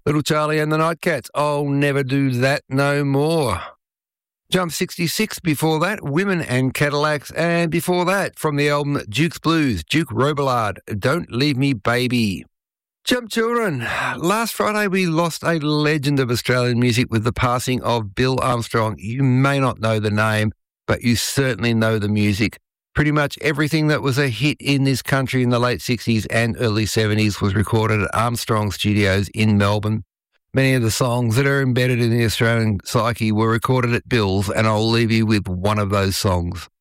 Little Charlie and the Nightcats, I'll Never Do That No More. Jump 66 before that, Women and Cadillacs, and before that, from the album Duke's Blues, Duke Robillard, Don't Leave Me Baby. Jump Children, last Friday we lost a legend of Australian music with the passing of Bill Armstrong. You may not know the name, but you certainly know the music. Pretty much everything that was a hit in this country in the late 60s and early 70s was recorded at Armstrong Studios in Melbourne. Many of the songs that are embedded in the Australian psyche were recorded at Bill's, and I'll leave you with one of those songs.